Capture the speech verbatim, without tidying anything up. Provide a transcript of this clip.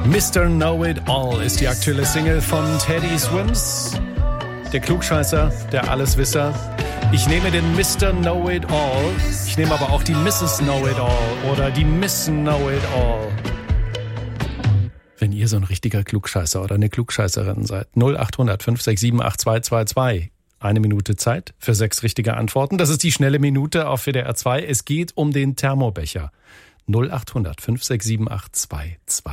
Mister Know-It-All ist die aktuelle Single von Teddy Swims. Der Klugscheißer, der Alleswisser. Ich nehme den Mister Know-It-All. Ich nehme aber auch die Misses Know-It-All oder die Miss Know-It-All. Wenn ihr so ein richtiger Klugscheißer oder eine Klugscheißerin seid. null acht hundert fünf sechs sieben acht zwei zwei zwei. Eine Minute Zeit für sechs richtige Antworten. Das ist die schnelle Minute auf W D R zwei. Es geht um den Thermobecher. null acht hundert fünf sechs sieben acht zwei zwei.